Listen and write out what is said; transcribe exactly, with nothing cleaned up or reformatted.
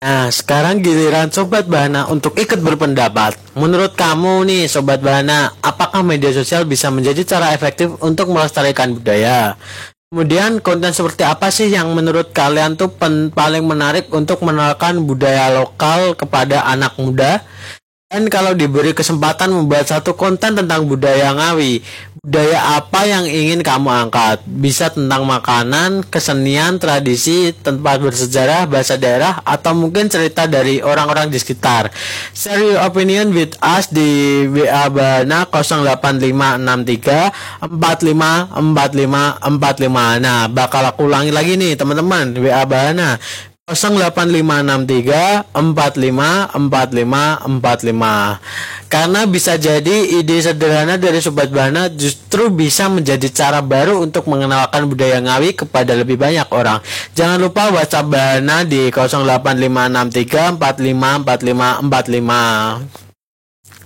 Nah, sekarang giliran Sobat Bahana untuk ikut berpendapat. Menurut kamu nih Sobat Bahana, apakah media sosial bisa menjadi cara efektif untuk melestarikan budaya? Kemudian konten seperti apa sih yang menurut kalian tuh pen- paling menarik untuk mengenalkan budaya lokal kepada anak muda? Dan kalau diberi kesempatan membuat satu konten tentang budaya Ngawi, budaya apa yang ingin kamu angkat? Bisa tentang makanan, kesenian, tradisi, tempat bersejarah, bahasa daerah, atau mungkin cerita dari orang-orang di sekitar. Share your opinion with us di W A Bana nol delapan lima enam tiga empat lima empat lima empat lima. Nah, bakal aku ulangi lagi nih teman-teman, W A Bana nol delapan lima enam tiga empat lima empat lima empat lima. Karena bisa jadi ide sederhana dari Sobat Bahana justru bisa menjadi cara baru untuk mengenalkan budaya Ngawi kepada lebih banyak orang. Jangan lupa WhatsApp Bahana di nol delapan lima enam tiga empat lima empat lima empat lima.